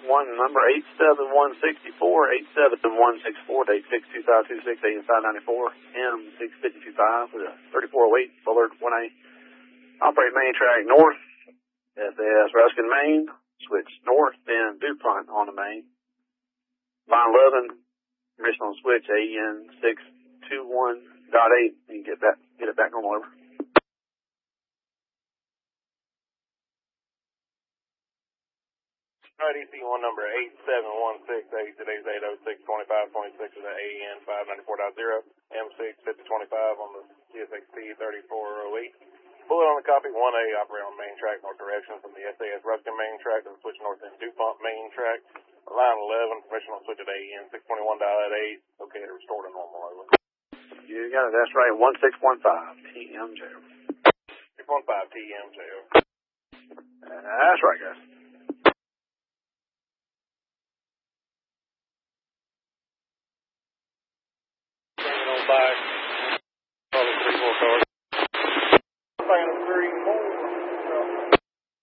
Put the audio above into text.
one number 87164, 87164, date 6/2526, AM 594, M652.5 with a 3408 Bullard 1A. Operate main track north, SAS Ruskin Main, switch north, then DuPont on the main. Line 11, permission on switch AN 621.8. You can get it back normal over. EC1 number 8716, today's 8062526 is at AN 594.0, M65025 on the CSXT 3408. Bullet on the copy, 1A, operate on main track, north direction from the SAS Ruskin main track to the switch north in DuPont main track. Line 11, permission on switch at AN 621.8, okay to restore to normal, over. You got it, that's right, 1615 TMJ. 615 TMJ, over. That's right, guys.